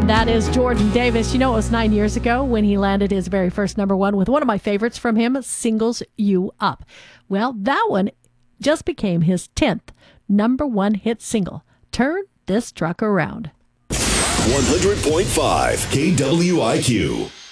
And that is Jordan Davis. You know, it was 9 years ago when he landed his very first number one with one of my favorites from him, Singles You Up. Well, that one just became his 10th number one hit single, Turn This Truck Around. 100.5 KWIQ.